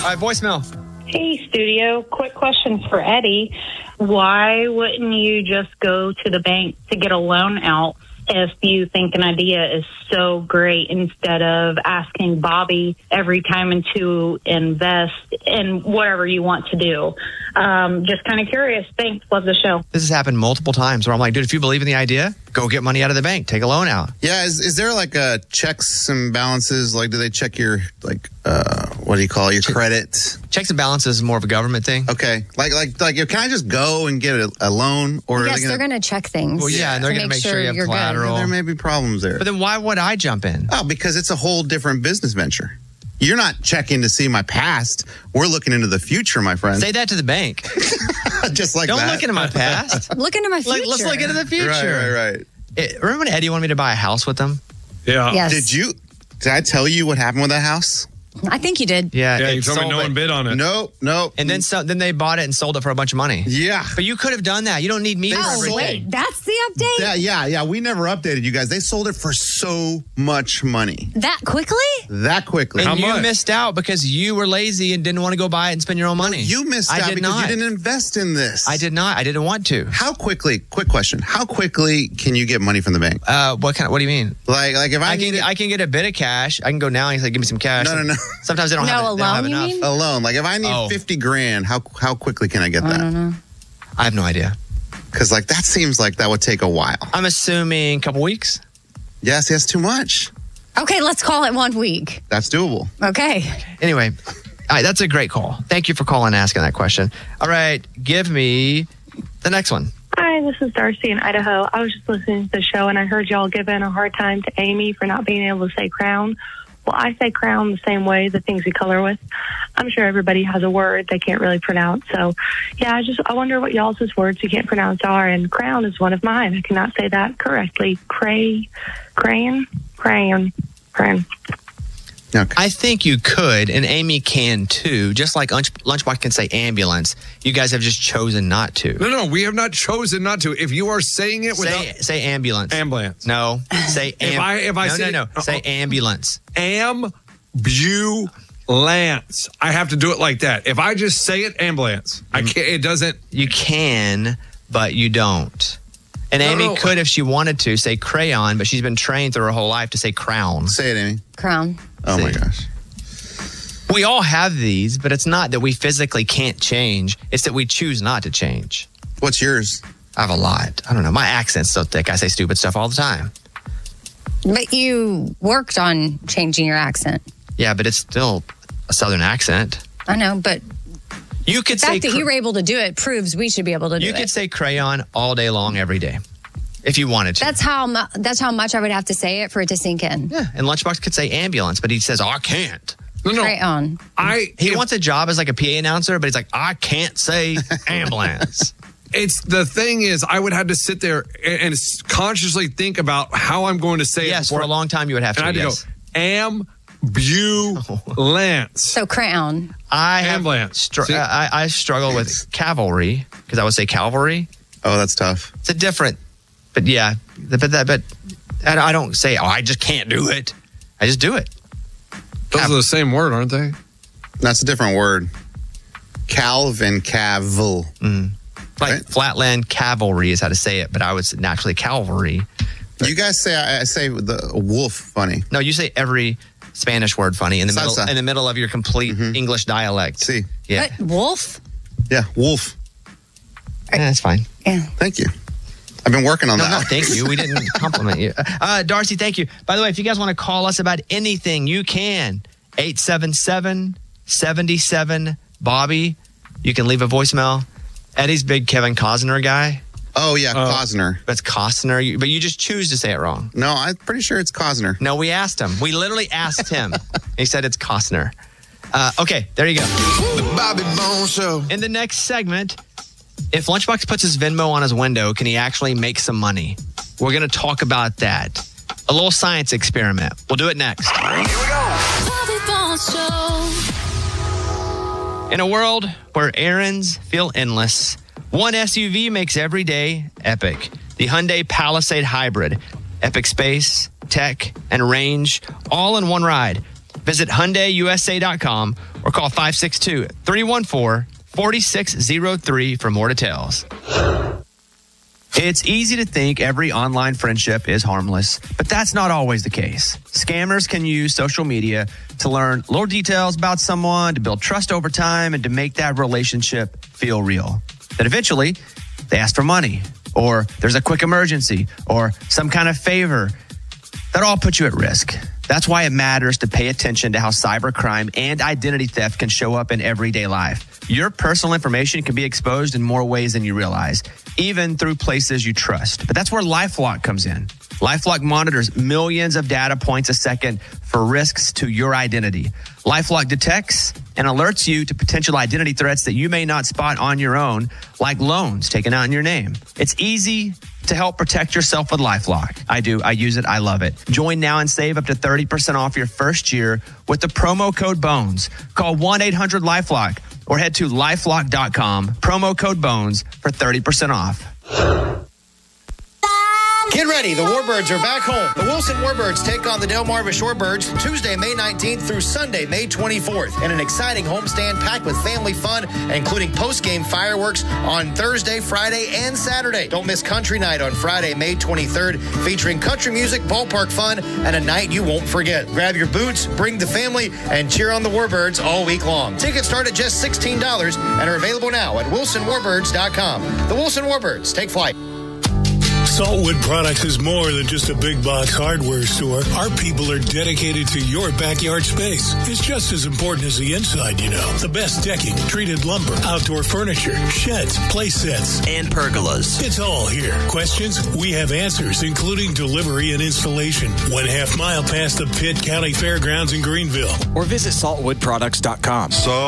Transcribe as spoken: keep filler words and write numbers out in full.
right, voicemail. Hey, studio. Quick question for Eddie. Why wouldn't you just go to the bank to get a loan out if you think an idea is so great instead of asking Bobby every time to invest in whatever you want to do? Um, just kind of curious. Thanks. Love the show. This has happened multiple times where I'm like, dude, if you believe in the idea, go get money out of the bank. Take a loan out. Yeah, is, is there like a checks and balances? Like, do they check your, like, uh, what do you call it, your credit? Checks and balances is more of a government thing. Okay. Like, like, like, can I just go and get a, a loan? Or yes, are they they're going to check things. Well, yeah, and they're to going to make sure sure you have you're good. collateral. There may be problems there. But then why would I jump in? Oh, because it's a whole different business venture. You're not checking to see my past. We're looking into the future, my friend. Say that to the bank. Just like Don't that. look into my past. Look into my future. Like, let's look into the future. Right, right, right. It, remember when Eddie wanted me to buy a house with him? Yeah. Yes. Did you? Did I tell you what happened with that house? I think you did. Yeah. Yeah, it you told me sold no it. one bid on it. No, no. And then so, then they bought it and sold it for a bunch of money. Yeah. But you could have done that. You don't need me for Oh, everything. wait. That's the update? Yeah, yeah, yeah. We never updated you guys. They sold it for so much money. That quickly? That quickly. And How you much? missed out because you were lazy and didn't want to go buy it and spend your own money. You missed I out did because not. you didn't invest in this. I did not. I didn't want to. How quickly, quick question, how quickly can you get money from the bank? Uh, what kind of, what do you mean? Like, like if I, I can need get, I can get a bit of cash. I can go now and say, give me some cash. No, no, no. Sometimes they don't No, have, a it, they don't have loan, you enough. mean? a loan, like if I need Oh. fifty grand, how how quickly can I get I don't that? know. I have no idea. Because like that seems like that would take a while. I'm assuming a couple weeks. Yes, that's too much. Okay, let's call it one week. That's doable. Okay. Anyway, all right, that's a great call. Thank you for calling and asking that question. All right, give me the next one. Hi, this is Darcy in Idaho. I was just listening to the show, and I heard y'all giving a hard time to Amy for not being able to say crown. Well, I say crown the same way, the things we color with. I'm sure everybody has a word they can't really pronounce. So, yeah, I just I wonder what y'all's words you can't pronounce are, and crown is one of mine. I cannot say that correctly. Cray, crayon, crayon, crayon. Okay. I think you could, and Amy can too. Just like Lunch, Lunchbox can say ambulance. You guys have just chosen not to. No, no, we have not chosen not to. If you are saying it without Say, say ambulance. ambulance, No. Say If am- I- if I no, say- no, no. Say ambulance. ambulance. I have to do it like that. If I just say it, ambulance, I can't. It doesn't. You can, but you don't. And No, Amy no. could, if she wanted to, say crayon, but she's been trained through her whole life to say crown. Say it, Amy. Crown. Oh my See. gosh. We all have these, but it's not that we physically can't change. It's that we choose not to change. What's yours? I have a lot. I don't know. My accent's so thick. I say stupid stuff all the time. But you worked on changing your accent. Yeah, but it's still a Southern accent. I know, but You could the say fact that cr- you were able to do it proves we should be able to do you it. could say crayon all day long, every day, if you wanted to. That's how mu- that's how much I would have to say it for it to sink in. yeah, and Lunchbox could say ambulance, but he says, oh, I can't. No, no. Crayon. I. He if- wants a job as like a P A announcer, but he's like, I can't say ambulance. It's the thing is, I would have to sit there and, and s- consciously think about how I'm going to say it. Yes, before for a long time you would have And to. I had to yes. go ambulance. So crayon. I have Ambulance. str- See? I, I struggle with cavalry because I would say cavalry. Oh, that's tough. It's a different, but yeah, but that, but I I don't say, oh, I just can't do it. I just do it. Those are the same word, aren't they? That's a different word. Calv and cavil. Like Right. flatland cavalry is how to say it, but I would say naturally cavalry. You guys say I, I say the wolf funny. No, you say every Spanish word funny in the Salsa. middle in the middle of your complete English dialect. See. Yeah, But wolf? Yeah, wolf. yeah, that's fine. Yeah. Thank you. I've been working on No, that. no, thank you. We didn't compliment you. Uh, Darcy, thank you. By the way, if you guys want to call us about anything, you can. eight seven seven, seven seven, Bobby. You can leave a voicemail. Eddie's big Kevin Costner guy. Oh yeah, Oh. Costner. That's Costner, you- but you just choose to say it wrong. No, I'm pretty sure it's Costner. No, we asked him. We literally asked him. He said it's Costner. Uh, okay, there you go. The Bobby Bones Show. In the next segment, if Lunchbox puts his Venmo on his window, can he actually make some money? We're going to talk about that. A little science experiment. We'll do it next. Bobby Bones Show. In a world where errands feel endless, one S U V makes every day epic. The Hyundai Palisade Hybrid. Epic space, tech, and range, all in one ride. Visit Hyundai U S A dot com or call five six two, three one four, four six zero three for more details. It's easy to think every online friendship is harmless, but that's not always the case. Scammers can use social media to learn little details about someone, to build trust over time, and to make that relationship feel real. Then eventually, they ask for money, or there's a quick emergency, or some kind of favor. That all puts you at risk. That's why it matters to pay attention to how cybercrime and identity theft can show up in everyday life. Your personal information can be exposed in more ways than you realize, even through places you trust. But that's where LifeLock comes in. LifeLock monitors millions of data points a second for risks to your identity. LifeLock detects and alerts you to potential identity threats that you may not spot on your own, like loans taken out in your name. It's easy to help protect yourself with LifeLock. I do. I use it. I love it. Join now and save up to thirty percent off your first year with the promo code BONES. Call one eight hundred LifeLock or head to lifelock dot com. Promo code BONES for thirty percent off. Get ready, the Warbirds are back home. The Wilson Warbirds take on the Delmarva Shorebirds Tuesday, May nineteenth through Sunday, May twenty-fourth, in an exciting homestand packed with family fun, including post-game fireworks on Thursday, Friday, and Saturday. Don't miss Country Night on Friday, May twenty-third, featuring country music, ballpark fun, and a night you won't forget. Grab your boots, bring the family, and cheer on the Warbirds all week long. Tickets start at just sixteen dollars and are available now at wilson warbirds dot com. The Wilson Warbirds, take flight. Saltwood Products is more than just a big box hardware store. Our people are dedicated to your backyard space. It's just as important as the inside, you know. The best decking, treated lumber, outdoor furniture, sheds, play sets, and pergolas. It's all here. Questions? We have answers, including delivery and installation. One half mile past the Pitt County Fairgrounds in Greenville. Or visit saltwood products dot com. So